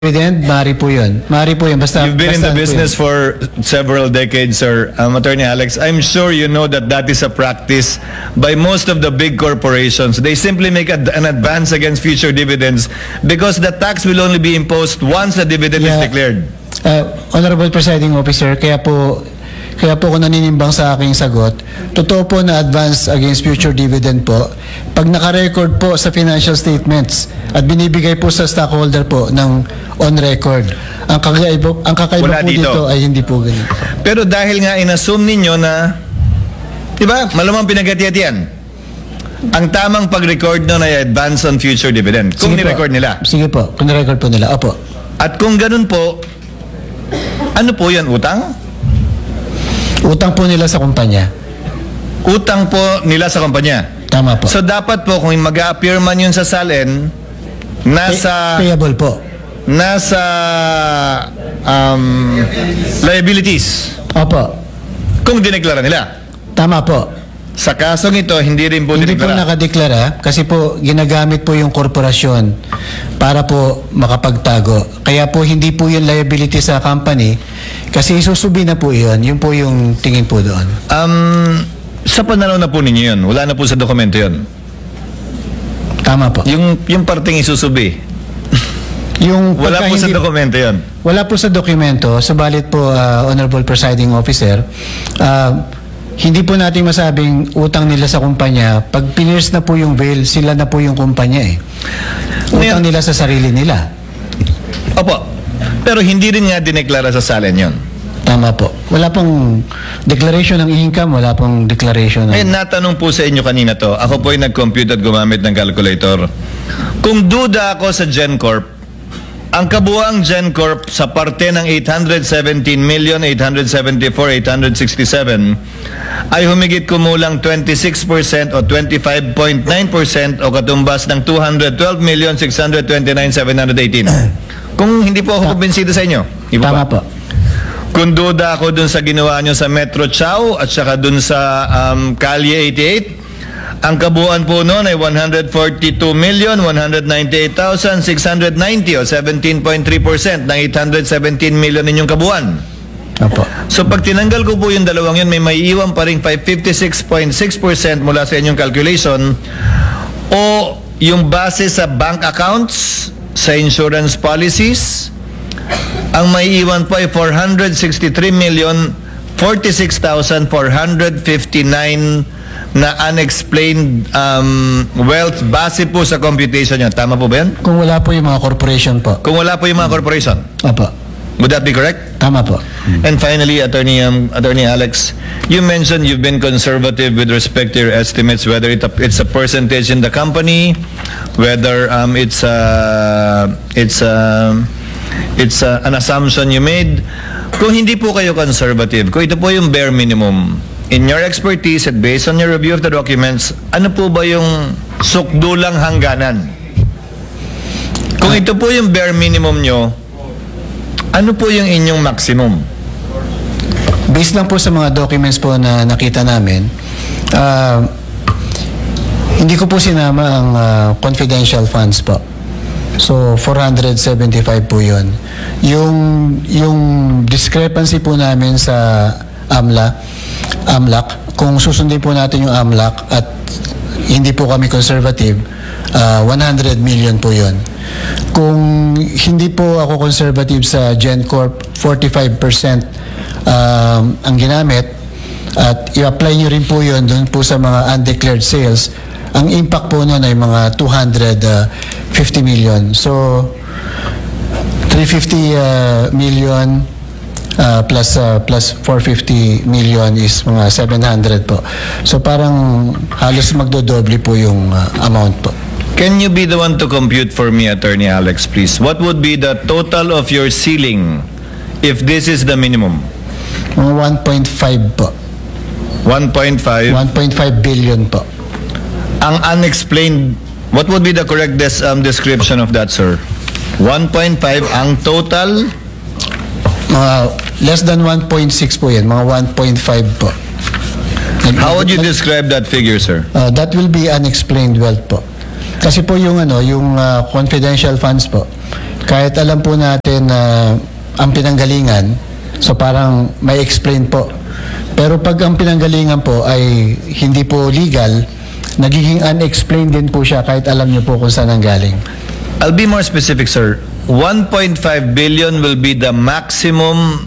dividend, maaari po yun. Maaari po yun. Basta, You've been in the business for several decades, sir. Attorney Alex, I'm sure you know that that is a practice by most of the big corporations. They simply make an advance against future dividends because the tax will only be imposed once the dividend is declared. Honorable Presiding Officer, kaya po ako naninimbang sa aking sagot. Totoo po na advance against future dividend po. Pag naka-record po sa financial statements at binibigay po sa stockholder po ng on record. Ang kakaiba Wala po dito ay hindi po ganito. Pero dahil nga inassume ninyo na, di ba, malamang pinagkatiyatiyan. Ang tamang pag-record nun ay advance on future dividend. Kung ni-record nila. Sige po, kung ni-record po nila. Opo. At kung ganun po, ano po yan, utang? Utang po nila sa kumpanya. Utang po nila sa kumpanya. Tama po. So dapat po kung mag-a-appear man yun sa SALN, Payable po. nasa liabilities. Opo. Kung dineklara nila. Tama po. Sa kasong ito, hindi rin po Hindi po dineklara. nakadeklara kasi po ginagamit po yung korporasyon para po makapagtago. Kaya po hindi po yung liability sa company kasi isusubi na po yun. Yun po yung tingin po doon. Sa pananaw na po ninyo yun, wala na po sa dokumento yun. Tama po. Yung parting isusubi, Yung wala pagka po sa hindi- dokumento yun. Wala po sa dokumento, subalit po, Honorable Presiding Officer, hindi po natin masabing utang nila sa kumpanya. Pag pinirce na po yung veil, sila na po yung kumpanya eh. Utang Ngayon- nila sa sarili nila. Opo. Pero hindi rin nga dineklara sa SALN yun. Tama po. Wala pong declaration ng income, wala pong declaration ng... Ngayon, natanong po sa inyo kanina to. Ako po ay nag-compute at gumamit ng calculator. Kung duda ako sa GenCorp, ang kabuang GenCorp sa parte ng 817,874,867 ay humigit kumulang 26% o 25.9% o katumbas ng 212,629,718. Kung hindi po ako kumbinsido sa inyo, iba Tama pa. po. Kung duda ako dun sa ginawa nyo sa Metro Chow at saka dun sa Kalye 88, ang kabuuan po noon ay 142,198,690 o 17.3% ng 817 million ninyong kabuuan. Opo. So pag tinanggal ko po yung dalawang yun, may maiiwan pa rin 56.6% mula sa inyong calculation o yung base sa bank accounts, sa insurance policies, ang maiiwan po ay 463,046,459 na unexplained wealth base po sa computation niya. Tama po ba yan? Kung wala po yung mga corporation po. Kung wala po yung mga corporation. Opo. Would that be correct? Tama po. And finally, Attorney Alex, you mentioned you've been conservative with respect to your estimates, whether it's a percentage in the company, whether it's an assumption you made. Kung hindi po kayo conservative, kung ito po yung bare minimum, in your expertise and based on your review of the documents, ano po ba yung sukdulang hangganan? Kung ito po yung bare minimum nyo, ano po yung inyong maximum? Based lang po sa mga documents po na nakita namin, hindi ko po sinama ang confidential funds po. So, 475 po yun. Yung discrepancy po namin sa AMLAC, kung susundin po natin yung AMLAC at hindi po kami conservative, 100 million po yun. Kung hindi po ako conservative sa GenCorp, 45% ang ginamit at i-apply nyo rin po yun doon po sa mga undeclared sales, ang impact po nun ay mga 250 million. So, 350 million plus 450 million is mga 700 po. So, parang halos magdodoble po yung amount po. Can you be the one to compute for me, Attorney Alex, please? What would be the total of your ceiling if this is the minimum? Mga 1.5 po. 1.5. 1.5 billion po. Ang unexplained, what would be the correct description of that, sir? 1.5 ang total? Mga less than 1.6 po yan. Mga 1.5 po. How would you describe that figure, sir? That will be unexplained wealth po. Kasi po yung confidential funds po, kahit alam po natin na ang pinanggalingan, so parang may explain po. Pero pag ang pinanggalingan po ay hindi po legal, nagiging unexplained din po siya kahit alam niyo po kung saan ang galing. I'll be more specific, sir. 1.5 billion will be the maximum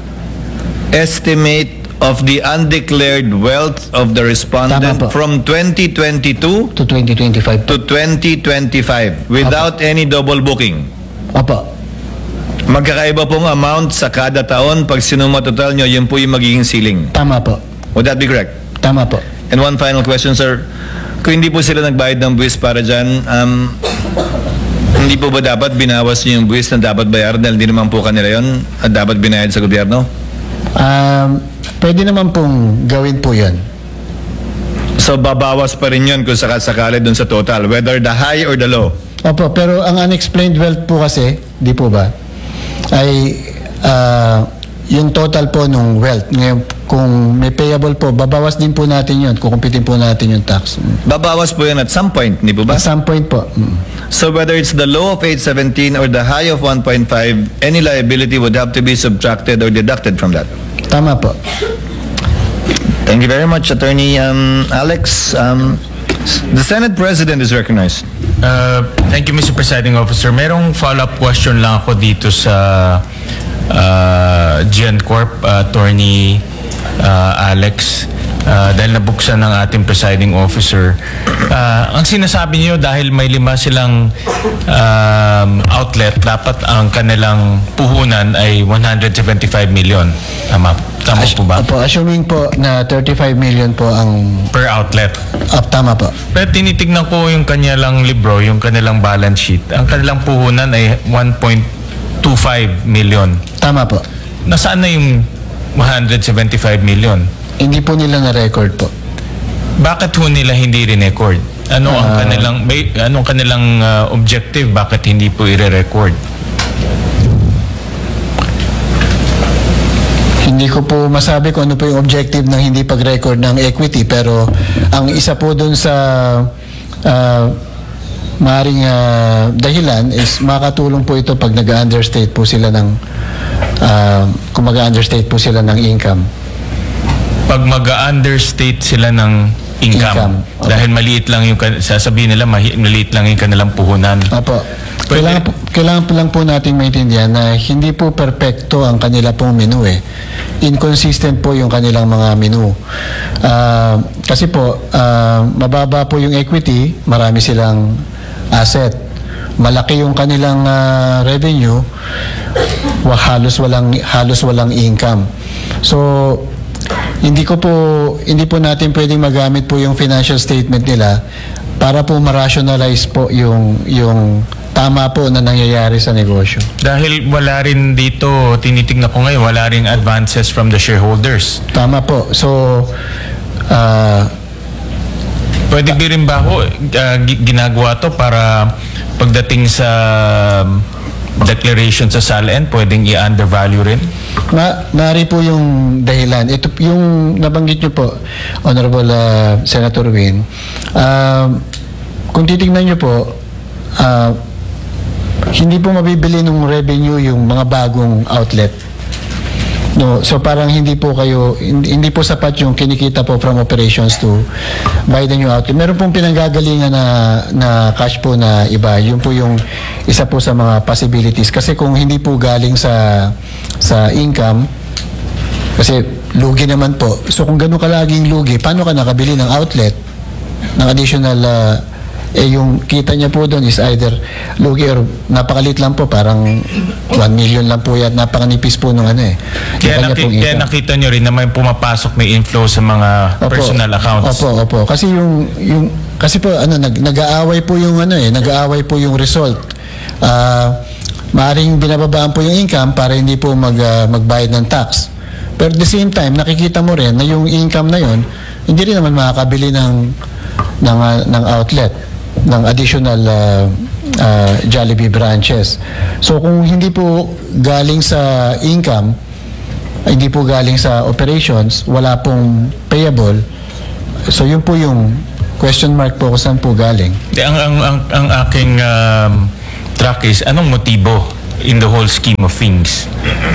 estimate of the undeclared wealth of the respondent Tama po. from 2022 To 2025 po. to 2025 without any double booking. Opo. Magkakaiba pong amount sa kada taon. Pag sinuma total nyo, yun po yung magiging ceiling. Tama po. Would that be correct? Tama po. And one final question, sir. Kung hindi po sila nagbayad ng buwis para dyan, hindi po ba dapat binawas nyo yung buwis na dapat bayaran dahil hindi naman po kanila yun at dapat binayad sa gobyerno? Pwede naman pong gawin po yun. So babawas pa rin yun kung sakasakali dun sa total, whether the high or the low. Opo, pero ang unexplained wealth po kasi, di po ba, ay yung total po nung wealth. Ngayon, kung may payable po, babawas din po natin yun, kukumpitin po natin yung tax. Babawas po yun at some point, hindi po ba? At some point po. So whether it's the low of 817 or the high of 1.5, any liability would have to be subtracted or deducted from that. Tama po. Thank you very much, Attorney Alex. The Senate President is recognized. Thank you, Mr. Presiding Officer. Merong follow-up question lang ako dito sa GenCorp, Attorney Alex. Dahil nabuksan ng ating presiding officer. Ang sinasabi niyo dahil may 5 silang outlet, dapat ang kanilang puhunan ay 175 million. Tama po ba? Opo, assuming po na 35 million po ang... Per outlet. Tama po. Pero tinitignan ko yung kanilang libro, yung kanilang balance sheet. Ang kanilang puhunan ay 1.25 million. Tama po. Nasaan na yung 175 million? Hindi po nila na-record po. Bakit ho nila hindi rin-record? Anong kanilang objective? Bakit hindi po i-record? Hindi ko po masabi kung ano po yung objective ng hindi pag-record ng equity, pero ang isa po dun sa maaaring dahilan is makatulong po ito pag nag-understate po sila ng kung mag-understate po sila ng income. Pag mag-understate sila ng income. Okay. Dahil maliit lang yung sasabihin nila, maliit lang yung kanilang puhunan. Opo. Kailangan po lang po nating maintindihan na hindi po perpekto ang kanila pong menu eh. Inconsistent po yung kanilang mga menu. Kasi po, mababa po yung equity, marami silang asset. Malaki yung kanilang revenue, halos walang income. So, hindi po natin pwedeng magamit po yung financial statement nila para po ma-rationalize po yung tama po na nangyayari sa negosyo. Dahil wala rin dito, tinitignan ko ngayon, wala rin advances from the shareholders. Tama po. So, pwede rin ba ho, ginagawa to para pagdating sa declaration sa SALN, pwedeng i-undervalue rin? Nari po yung dahilan. Ito yung nabanggit nyo po, Honorable Senator Win. Kung titignan nyo po, hindi po mabibili ng revenue yung mga bagong outlet. No, so parang hindi po sapat yung kinikita po from operations to buy the new outlet. Meron pong pinanggagalingan na cash po na iba. Yun po yung isa po sa mga possibilities. Kasi kung hindi po galing sa income, kasi lugi naman po. So kung gano'n kalaging lugi, paano ka nakabili ng outlet ng additional yung kita niya po doon is either lugi or napakalit lang po, parang 1 million lang po yan, napakanipis po nung Kaya nakita nyo rin na may pumapasok, may inflow sa mga personal accounts. Opo. Kasi kasi po nag-aaway po yung nag-aaway po yung result. Maaring binababaan po yung income para hindi po magbayad ng tax. Pero at the same time, nakikita mo rin na yung income na yon hindi rin naman makakabili ng outlet, ng additional Jollibee branches. So kung hindi po galing sa income, hindi po galing sa operations, wala pong payable, so yun po yung question mark po kung saan po galing. Ang aking track is, anong motibo in the whole scheme of things.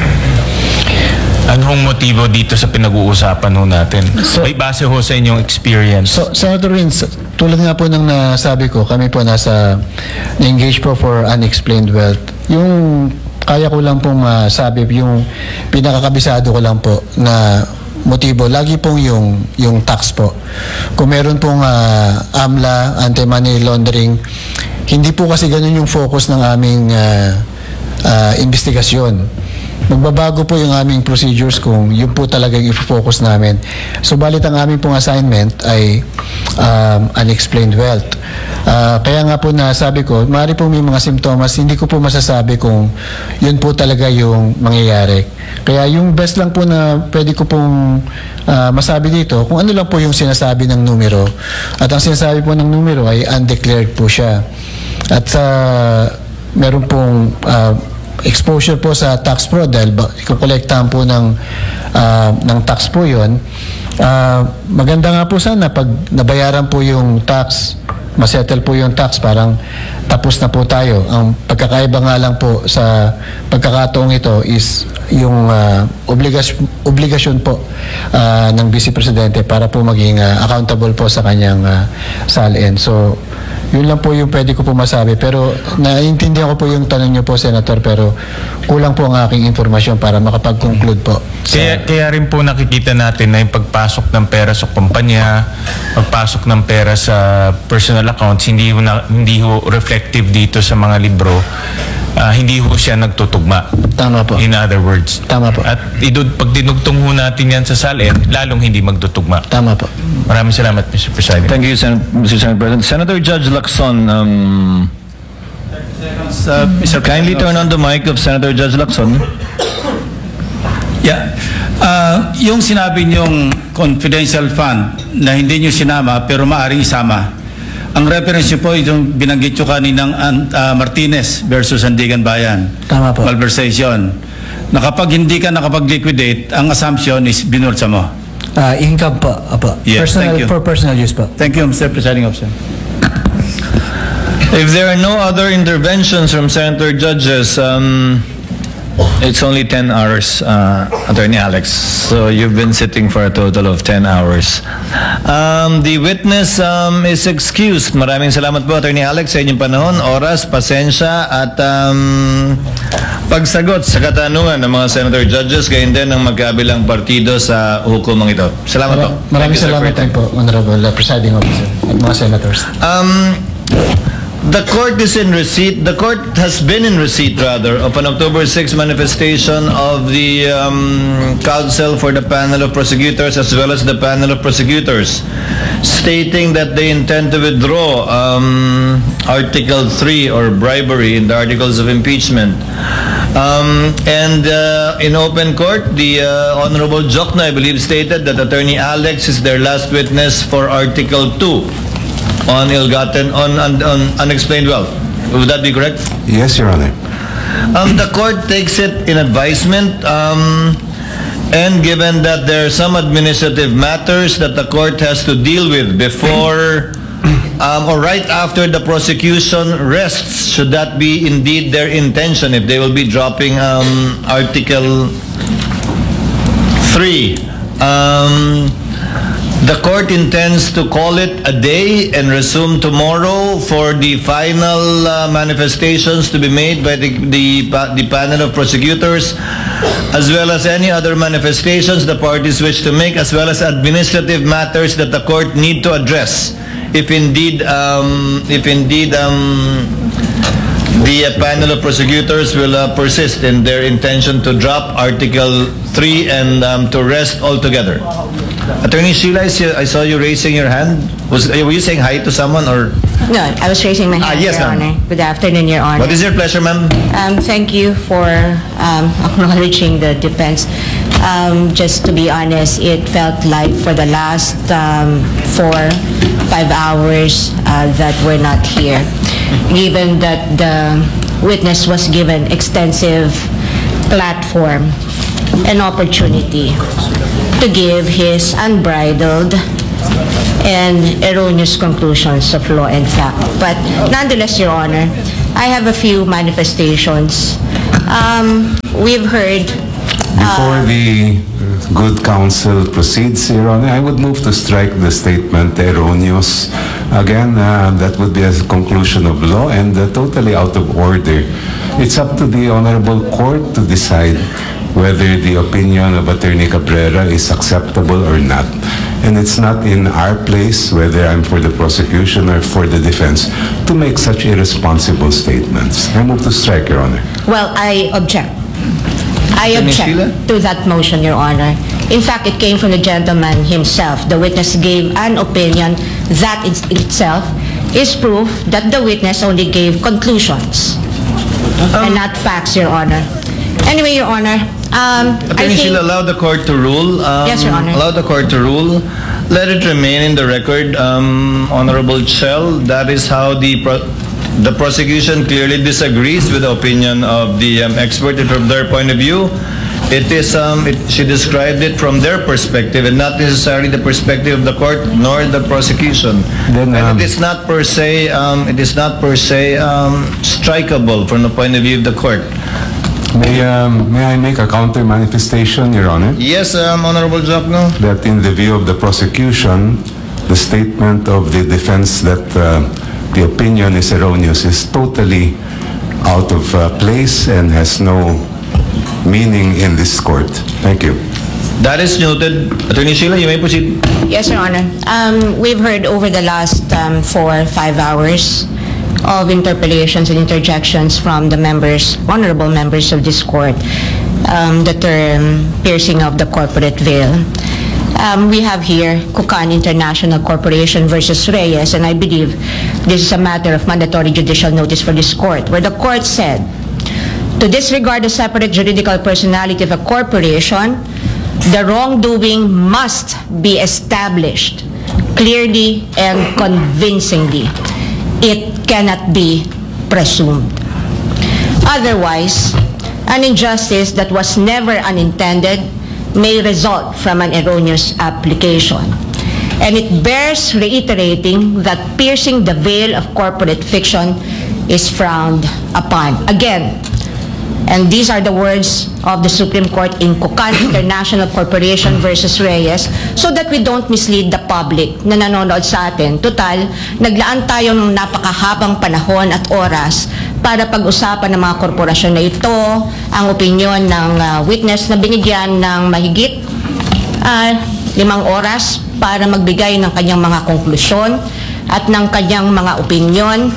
Ano hong motibo dito sa pinag-uusapan ho natin? May base ho sa inyong experience. So, Senator Vince, tulad nga po ng nasabi ko, kami po na-engage po for unexplained wealth. Yung kaya ko lang pong masabi, yung pinakakabisado ko lang po na motibo, lagi pong yung tax po. Kung meron pong AMLA, anti-money laundering, hindi po kasi ganun yung focus ng aming investigasyon. Magbabago po yung aming procedures kung yun po talagang i-focus namin. So, balit ang aming pong assignment ay unexplained wealth. Kaya nga po nasabi ko, maaari po may mga simptomas, hindi ko po masasabi kung yun po talaga yung mangyayari. Kaya yung best lang po na pwede ko pong masabi dito, kung ano lang po yung sinasabi ng numero. At ang sinasabi po ng numero ay undeclared po siya. At meron pong exposure po sa tax fraud dahil ikukolektahan po ng tax po yun. Maganda nga po sana pag nabayaran po yung tax, masettle po yung tax, parang tapos na po tayo. Ang pagkakaiba nga lang po sa pagkakataong ito is yung obligasyon po ng Vice Presidente para po maging accountable po sa kanyang SALN. So, yun lang po yung pwede ko po masabi. Pero naiintindihan ko po yung tanong niyo po, Senator, pero kulang po ang aking informasyon para makapag-conclude po. Kaya rin po nakikita natin na yung pagpasok ng pera sa kumpanya, pagpasok ng pera sa personal accounts, hindi ho reflective dito sa mga libro. Hindi ho siya nagtutugma. Tama po. In other words. Tama po. At pag dinugtong ho natin yan sa SALN, lalong hindi magtutugma. Tama po. Maraming salamat, Mr. President. Thank you, Mr. Senate President. Senator Judge Lacson, kindly turn on the mic of Senator Judge Lacson. Yeah. Yung sinabi niyong confidential fund na hindi niyo sinama pero maaring isama. Ang reference niyo po yung binanggit niyo kaninang Martinez versus Sandigan Bayan. Tama po. Malversation. Na kapag hindi ka nakapag-liquidate, ang assumption is binulsa mo. Income po. Apo. Yes, thank you. For personal use po. Thank you, Mr. Presiding Officer. If there are no other interventions from Senator Judges, it's only 10 hours, Attorney Alex. So you've been sitting for a total of 10 hours. The witness is excused. Maraming salamat po, Attorney Alex, sa inyong panahon, oras, pasensya, at pagsagot sa katanungan ng mga Senator Judges, gayon din ng magkabilang partido sa hukumang ito. Salamat po. Maraming Thank you, sir, salamat for your time. din po, Honorable Presiding Officer at mga Senators. The court has been in receipt rather of an October 6 manifestation of the counsel for the panel of prosecutors as well as the panel of prosecutors stating that they intend to withdraw Article 3 or bribery in the articles of impeachment. In open court, the Honorable Jokno, I believe, stated that Attorney Alex is their last witness for Article 2 on unexplained wealth. Would that be correct? Yes, Your Honor. The court takes it in advisement, and given that there are some administrative matters that the court has to deal with before or right after the prosecution rests, should that be indeed their intention, if they will be dropping Article 3. The court intends to call it a day and resume tomorrow for the final manifestations to be made by the panel of prosecutors, as well as any other manifestations the parties wish to make, as well as administrative matters that the court need to address if indeed the panel of prosecutors will persist in their intention to drop Article 3 and to rest altogether. Attorney Sheila, I saw you raising your hand. Were you saying hi to someone or? No, I was raising my hand, yes, Your ma'am. Honor. Good afternoon, Your Honor. What is your pleasure, ma'am? Thank you for acknowledging the defense. Just to be honest, it felt like for the last 4-5 hours that we're not here. Given that the witness was given extensive platform and opportunity to give his unbridled and erroneous conclusions of law and fact. But nonetheless, Your Honor, I have a few manifestations We've heard Before the good counsel proceeds, Your Honor, I would move to strike the statement erroneous. Again, that would be a conclusion of law and totally out of order. It's up to the Honorable Court to decide whether the opinion of Attorney Cabrera is acceptable or not. And it's not in our place, whether I'm for the prosecution or for the defense, to make such irresponsible statements. I move to strike, Your Honor. Well, I object. I Attorney object Sheila? to that motion, Your Honor. In fact, it came from the gentleman himself. The witness gave an opinion that in itself is proof that the witness only gave conclusions and not facts, Your Honor. Anyway, Your Honor, I Attorney think... Sheila, allow the court to rule. Yes, Your Honor. Allow the court to rule. Let it remain in the record, Honorable Chell. That is how the prosecution clearly disagrees with the opinion of the expert. From their point of view, it is she described it from their perspective and not necessarily the perspective of the court nor the prosecution. Then, and it is not per se strikeable from the point of view of the court. May I make a counter manifestation, Your Honor? Yes, Honorable Jokno. That in the view of the prosecution, the statement of the defense that the opinion is erroneous is totally out of place and has no meaning in this court. Thank you. That is noted. Attorney Sheila, you may proceed. Yes, Your Honor. We've heard over the last 4 or 5 hours of interpellations and interjections from the members, honorable members of this court, the term piercing of the corporate veil. We have here Kukan International Corporation versus Reyes, and I believe this is a matter of mandatory judicial notice for this court, where the court said, to disregard the separate juridical personality of a corporation, the wrongdoing must be established clearly and convincingly. It cannot be presumed. Otherwise, an injustice that was never unintended may result from an erroneous application. And it bears reiterating that piercing the veil of corporate fiction is frowned upon. Again, and these are the words of the Supreme Court in Kukan International Corporation versus Reyes, so that we don't mislead the public na nanonood sa atin. Total, naglaan tayo ng napakahabang panahon at oras para pag-usapan ng mga korporasyon na ito, ang opinyon ng witness na binigyan ng mahigit 5 oras para magbigay ng kanyang mga konklusyon at ng kanyang mga opinyon.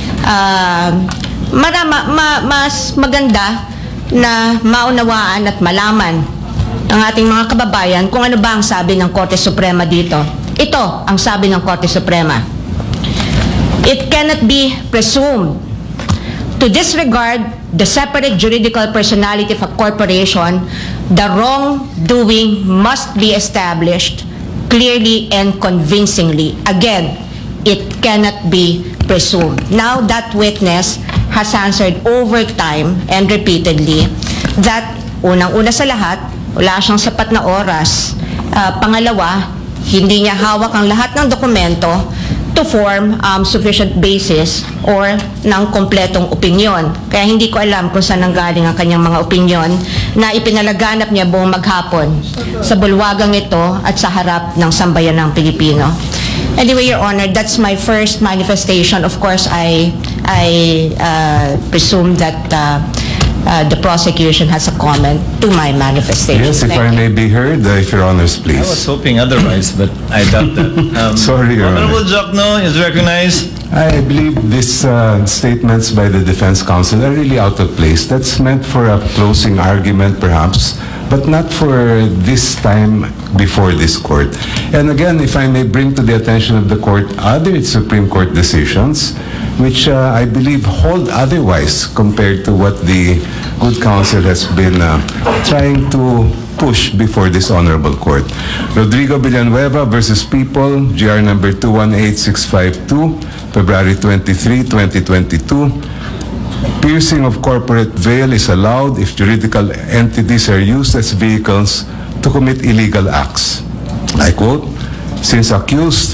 Mas maganda na maunawaan at malaman ng ating mga kababayan kung ano ba ang sabi ng Korte Suprema dito. Ito ang sabi ng Korte Suprema. It cannot be presumed to disregard the separate juridical personality of a corporation, the wrongdoing must be established clearly and convincingly. Again, it cannot be presumed. Now that witness has answered over time and repeatedly that unang-una sa lahat, wala siyang sapat na oras. Pangalawa, hindi niya hawak ang lahat ng dokumento to form sufficient basis or ng kompletong opinyon. Kaya hindi ko alam kung saan nanggaling ang kanyang mga opinyon na ipinalaganap niya buong maghapon sa bulwagang ito at sa harap ng sambayanang Pilipino. Anyway, Your Honor, that's my first manifestation. Of course, I presume that the prosecution has a comment to my manifestation. Yes, if Thank I you. may be heard, if Your Honors, I was please. hoping otherwise, but I doubt that. Sorry, Your Honor. Honorable Jokno is recognized. I believe these statements by the defense counsel are really out of place. That's meant for a closing argument, perhaps, but not for this time before this court. And again, if I may bring to the attention of the court other Supreme Court decisions, which I believe hold otherwise compared to what the good counsel has been trying to push before this honorable court. Rodrigo Villanueva versus People, GR number 218652, February 23, 2022. Piercing of corporate veil is allowed if juridical entities are used as vehicles to commit illegal acts. I quote, since accused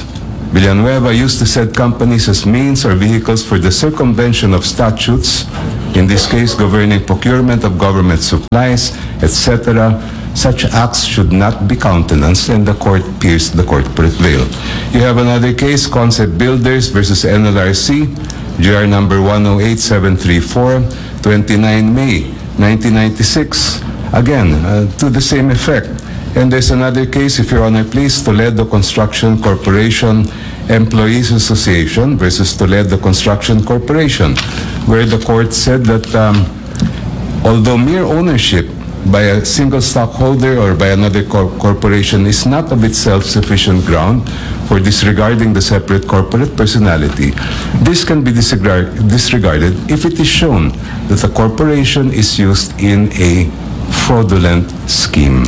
Villanueva used the said companies as means or vehicles for the circumvention of statutes, in this case governing procurement of government supplies, etc. Such acts should not be countenanced, and the court prevailed. You have another case, Concept Builders versus NLRC, GR number 108734, 29 May 1996. Again, to the same effect. And there's another case, if Your Honor please, Toledo Construction Corporation Employees Association versus Toledo Construction Corporation, where the court said that although mere ownership by a single stockholder or by another corporation is not of itself sufficient ground for disregarding the separate corporate personality, this can be disregarded if it is shown that the corporation is used in a fraudulent scheme.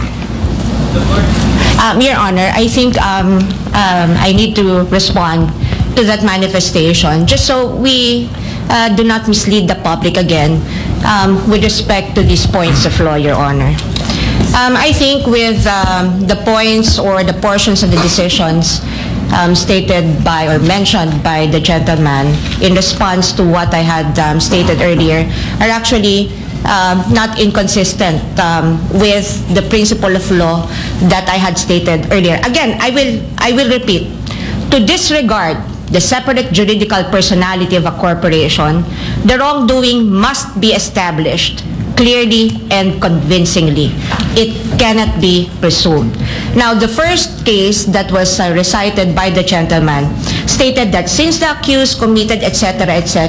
Your Honor, I think I need to respond to that manifestation just so we do not mislead the public again with respect to these points of law, Your Honor. I think with the points or the portions of the decisions stated by or mentioned by the gentleman in response to what I had stated earlier are actually not inconsistent with the principle of law that I had stated earlier. Again, I will repeat, to disregard the separate juridical personality of a corporation, the wrongdoing must be established clearly and convincingly. It cannot be presumed. Now, the first case that was recited by the gentleman stated that since the accused committed, etc.,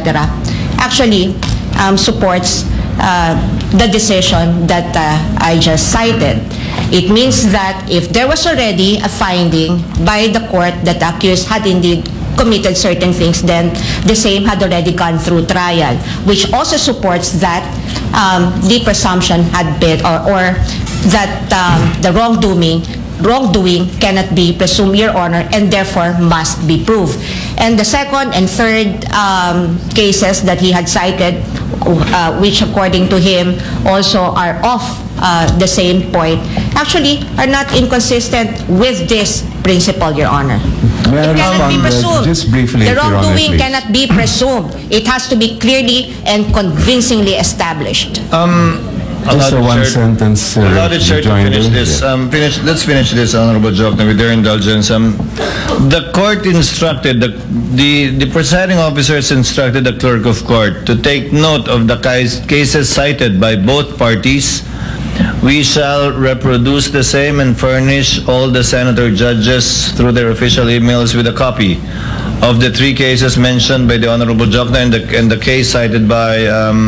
actually supports the decision that I just cited. It means that if there was already a finding by the court that the accused had indeed committed certain things, then the same had already gone through trial, which also supports that the presumption had been, or that the wrongdoing cannot be presumed, Your Honor, and therefore must be proved. And the second and third cases that he had cited, which according to him also are off the same point, actually are not inconsistent with this principle, Your Honor. May I It cannot be respond, presumed. just briefly, The Your Honor, wrongdoing please. cannot be presumed. It has to be clearly and convincingly established. Just a one sentence. Allow the chair to finish this. Yeah. Let's finish this, Honorable Jokna, with your indulgence. The court instructed, the presiding officers instructed the clerk of court to take note of the cases cited by both parties. We shall reproduce the same and furnish all the senator judges through their official emails with a copy of the three cases mentioned by the Honorable Jokna and the case cited by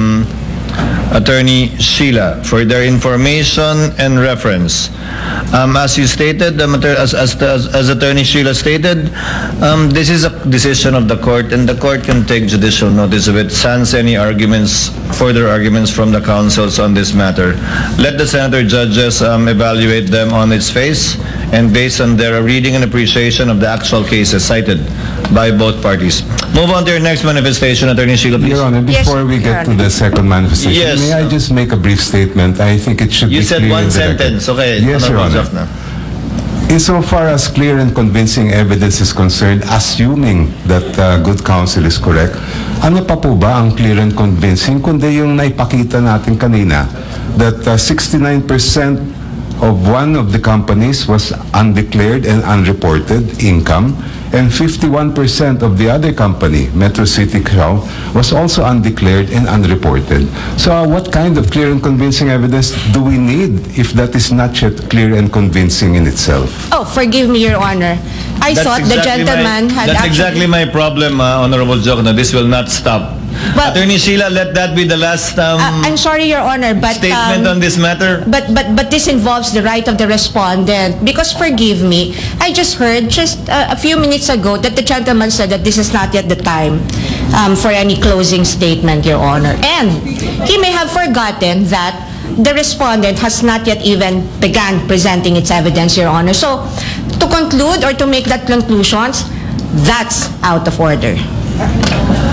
Attorney Sheila for their information and reference. As you stated, as Attorney Sheila stated, this is a decision of the court, and the court can take judicial notice of it, sans any further arguments from the counsels on this matter. Let the senator judges evaluate them on its face and based on their reading and appreciation of the actual cases cited by both parties. Move on to your next manifestation, Attorney Sheila, please. Your Honor, before Yes, we Your get to Honor. the second manifestation, Yes. may I just make a brief statement? I think it should You be said clear one in the record. sentence. Okay, Yes, Your Honorable Honor. Jokna. Insofar as clear and convincing evidence is concerned, assuming that good counsel is correct, ano pa po ba ang clear and convincing kundi yung naipakita natin kanina that 69% of one of the companies was undeclared and unreported income, and 51% of the other company, Metro City Crown, was also undeclared and unreported. So what kind of clear and convincing evidence do we need if that is not yet clear and convincing in itself? Oh, forgive me, Your Honor. I thought the gentleman had That's actually... exactly my problem, Honorable Jokna. This will not stop. Well- Attorney Sheila, let that be the last I'm sorry, Your Honor, but... statement on this matter. But this involves the right of the respondent, because forgive me, I just heard just a few minutes ago that the gentleman said that this is not yet the time for any closing statement, Your Honor. And he may have forgotten that the respondent has not yet even begun presenting its evidence, Your Honor. So, to conclude or to make that conclusions, that's out of order.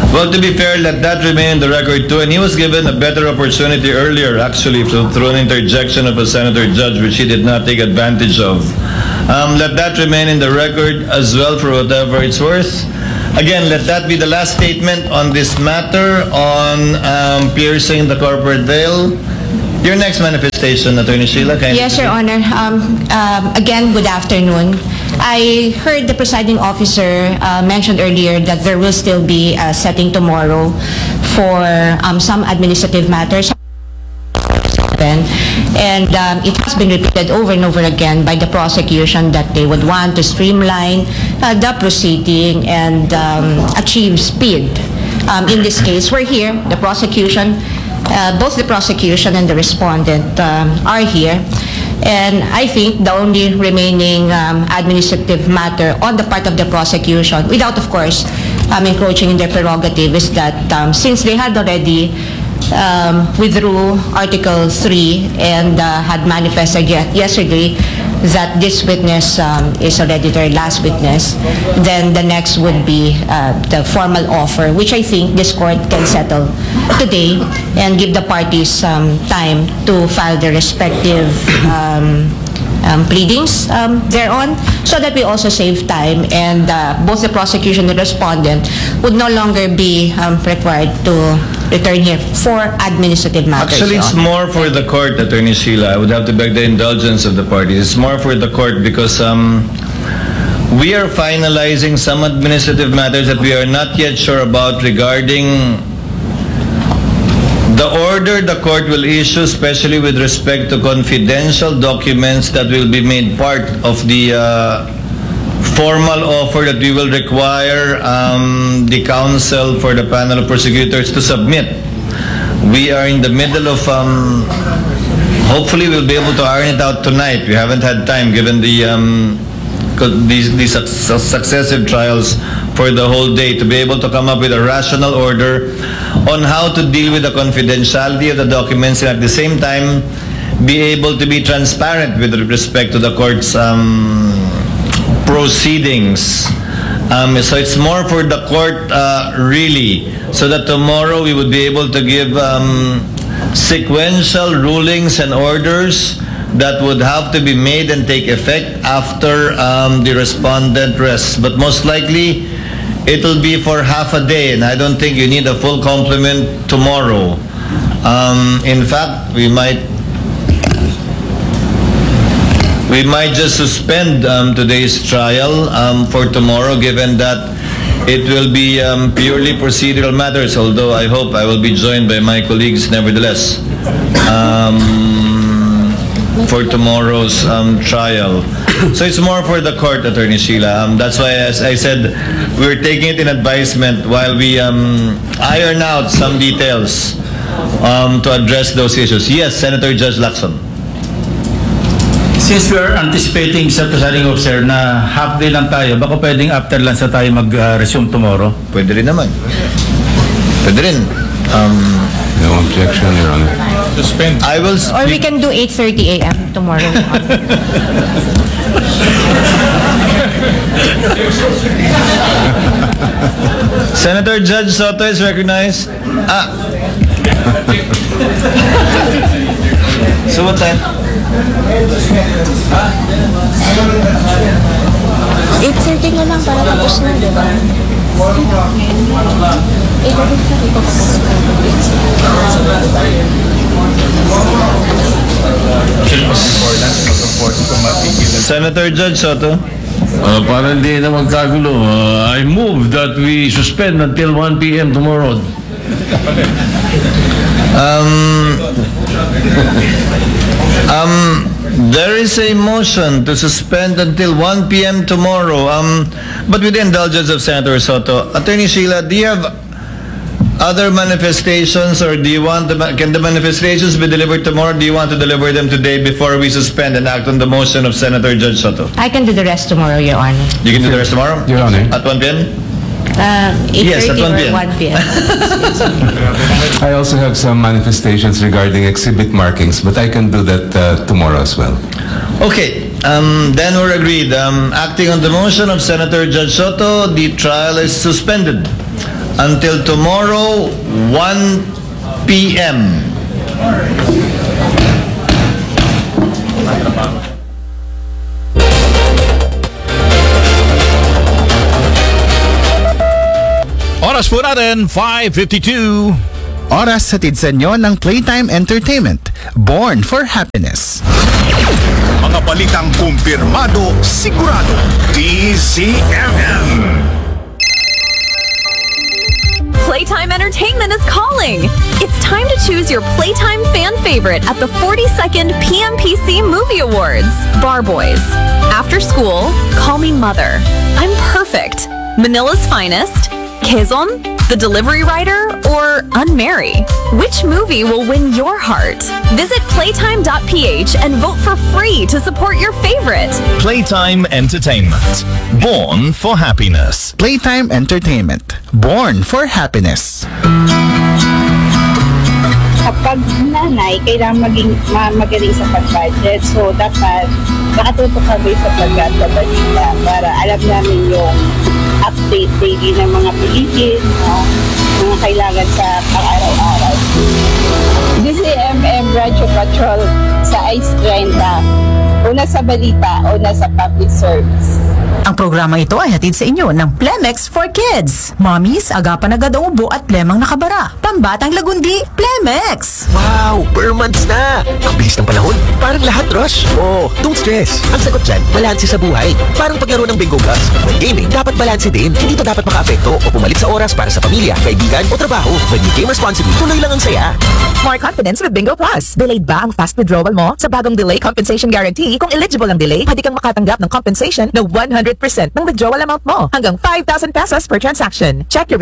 Well, to be fair, let that remain in the record too. And he was given a better opportunity earlier, actually, through an interjection of a senator judge, which he did not take advantage of. Let that remain in the record as well for whatever it's worth. Again, let that be the last statement on this matter on piercing the corporate veil. Your next manifestation, Attorney Sheila. Yes, Your Honor. Again, good afternoon. I heard the presiding officer mentioned earlier that there will still be a setting tomorrow for some administrative matters. And it has been repeated over and over again by the prosecution that they would want to streamline the proceeding and achieve speed. In this case, we're here, the prosecution, both the prosecution and the respondent are here. And I think the only remaining administrative matter on the part of the prosecution, without of course encroaching in their prerogative, is that since they had already withdrew Article 3 and had manifested yesterday that this witness is already their last witness, then the next would be the formal offer, which I think this court can settle today and give the parties time to file their respective pleadings thereon, so that we also save time and both the prosecution and the respondent would no longer be required to return here for administrative matters. Actually, it's more for the court, Attorney Sheila. I would have to beg the indulgence of the parties. It's more for the court because we are finalizing some administrative matters that we are not yet sure about regarding the order the court will issue, especially with respect to confidential documents that will be made part of the formal offer that we will require the counsel for the panel of prosecutors to submit. We are in the middle of, hopefully we'll be able to iron it out tonight. We haven't had time given these successive trials for the whole day to be able to come up with a rational order on how to deal with the confidentiality of the documents and at the same time be able to be transparent with respect to the court's proceedings. So it's more for the court really, so that tomorrow we would be able to give sequential rulings and orders that would have to be made and take effect after the respondent rests. But most likely, it'll be for half a day, and I don't think you need a full complement tomorrow. In fact, we might just suspend today's trial for tomorrow, given that it will be purely procedural matters, although I hope I will be joined by my colleagues nevertheless for tomorrow's trial. So it's more for the court, Attorney Sheila. That's why, as I said, we're taking it in advisement while we iron out some details to address those issues. Yes, Senator Judge Lacson. Since we are anticipating sa presiding officer na half day lang tayo, baka pwedeng after lunch na tayo mag-resume tomorrow? Pwede rin naman. Pwede rin. No objection, Your Honor. Suspend. I will Or we can do 8:30 a.m. tomorrow. Senator Judge Soto is recognized. So what time? 8:30 na lang para tapos na, di ba? Senator Judge Soto. Para hindi na magkagulo, I move that we suspend until 1 p.m. tomorrow. There is a motion to suspend until 1 p.m. tomorrow. But with the indulgence of Senator Soto, Attorney Sheila, do you have other manifestations, or do you want can the manifestations be delivered tomorrow? Do you want to deliver them today before we suspend and act on the motion of Senator Judge Soto? I can do the rest tomorrow, Your Honor. You can do the rest tomorrow? Your Honor. At 1 p.m.? 8:30 Yes, at 1 p.m. or 1 p.m. I also have some manifestations regarding exhibit markings, but I can do that tomorrow as well. Okay, then we're agreed. Acting on the motion of Senator Judge Soto, the trial is suspended until tomorrow, 1 p.m. Oras po natin, 5:52. Oras hatid sa inyo ng Playtime Entertainment, Born for Happiness. Mga balitang kumpirmado, sigurado. DZMM. Playtime Entertainment is calling! It's time to choose your Playtime fan favorite at the 42nd PMPC Movie Awards. Bar Boys. After School, Call Me Mother. I'm Perfect. Manila's Finest. Quezon, The Delivery Rider, or Unmarry? Which movie will win your heart? Visit playtime.ph and vote for free to support your favorite. Playtime Entertainment. Born for happiness. Playtime Entertainment, Born for Happiness. Kapag nanay, kailangan magaling sa pag-budget. So, dapat nakatutok kami sa pagkakabalita para alam namin yung update daily ng mga pelikin, mga kailangan sa pang-araw-araw. DZMM Radio Patrol sa Ice 30. Una sa balita, una sa public service. Ang programa ito ay hatid sa inyo ng Plemex for Kids. Mommies, agapan agad ang ubo at plemang nakabara. Pambatang lagundi, Plemex! Wow! Per months na! Ang bilis ng panahon. Parang lahat rush. Oh, don't stress. Ang sagot dyan, balanse sa buhay. Parang paglaro ng bingo cards. When gaming, dapat balanse din. Hindi to dapat makaapekto o pumalit sa oras para sa pamilya, kaibigan o trabaho. When you game responsibly, tuloy lang ang saya. More confidence with Bingo Plus. Delayed ba ang fast withdrawal mo? Sa bagong Delay Compensation Guarantee, kung eligible ang delay, pwede kang makatanggap ng compensation na 100% ng withdrawal amount mo. Hanggang 5,000 pesos per transaction. Check your